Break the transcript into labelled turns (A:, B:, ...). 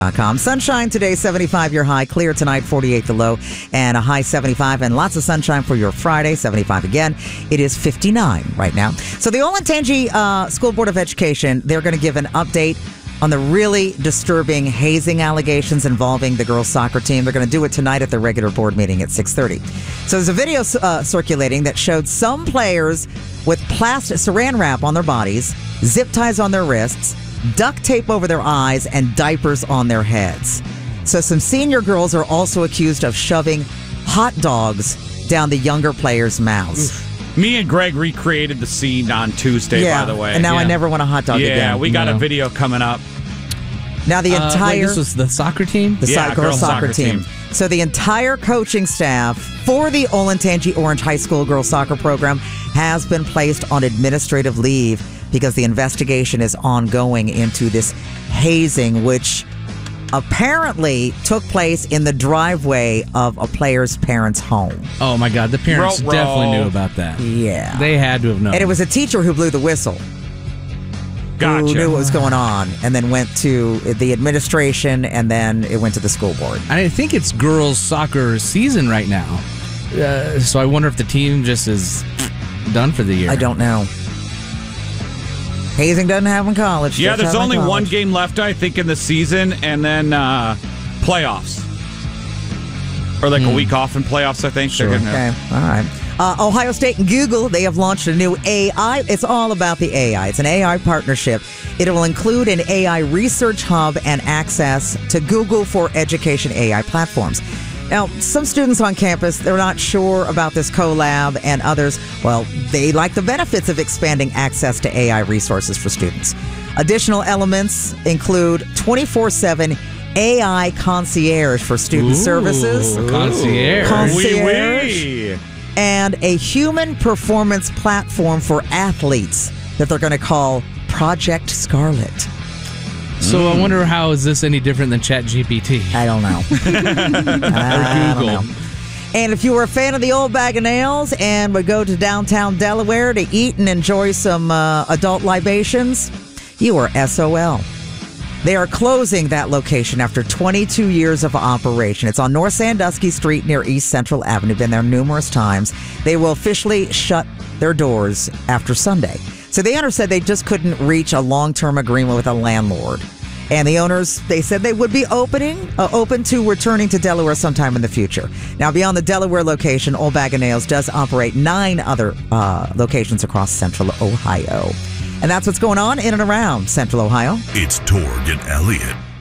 A: Sunshine today, 75 your high. Clear tonight, 48 the low, and a high 75. And lots of sunshine for your Friday, 75 again. It is 59 right now. So the Olentangy School Board of Education, they're going to give an update on the really disturbing hazing allegations involving the girls' soccer team. They're going to do it tonight at their regular board meeting at 6:30. So there's a video circulating that showed some players with plastic saran wrap on their bodies, zip ties on their wrists, duct tape over their eyes, and diapers on their heads. So some senior girls are also accused of shoving hot dogs down the younger players' mouths.
B: Me and Greg recreated the scene on Tuesday, by the way.
A: And now I never want a hot dog again.
B: Yeah, we got a video coming up.
A: Now the entire...
C: this was the soccer team?
A: The girls soccer team. So the entire coaching staff for the Olentangy Orange High School girls soccer program has been placed on administrative leave because the investigation is ongoing into this hazing, which apparently took place in the driveway of a player's parents' home.
C: Oh, my God. The parents definitely knew about that.
A: Yeah.
C: They had to have known.
A: And it was a teacher who blew the whistle.
B: Gotcha.
A: Who knew what was going on, and then went to the administration, and then it went to the school board.
C: I think it's girls' soccer season right now. So I wonder if the team just is done for the year.
A: I don't know. Hazing doesn't happen in college.
B: Yeah, there's only one game left, I think, in the season, and then playoffs. Or like a week off in playoffs, I think.
A: Sure. Okay, all right. Ohio State and Google, they have launched a new AI. It's all about the AI. It's an AI partnership. It will include an AI research hub and access to Google for Education AI platforms. Now, some students on campus, they're not sure about this collab, and others, well, they like the benefits of expanding access to AI resources for students. Additional elements include 24/7 AI concierge for student services.
C: Concierge.
A: And a human performance platform for athletes that they're going to call Project Scarlet.
C: So I wonder, how is this any different than ChatGPT?
A: I don't know.
C: Or Google.
A: And if you were a fan of the Old Bag of Nails and would go to downtown Delaware to eat and enjoy some adult libations, you are SOL. They are closing that location after 22 years of operation. It's on North Sandusky Street near East Central Avenue. Been there numerous times. They will officially shut their doors after Sunday. So the owner said they just couldn't reach a long-term agreement with a landlord. And the owners, they said they would be open to returning to Delaware sometime in the future. Now, beyond the Delaware location, Old Bag of Nails does operate 9 other locations across Central Ohio. And that's what's going on in and around Central Ohio.
D: It's Torg and Elliott.